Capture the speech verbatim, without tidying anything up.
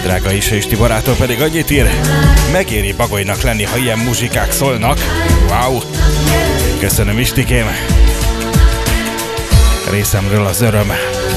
Drága Isti barátom pedig annyit ír, megéri Bagolynak lenni, ha ilyen muzsikák szólnak. Wow! Köszönöm Istikém! Részemről az öröm.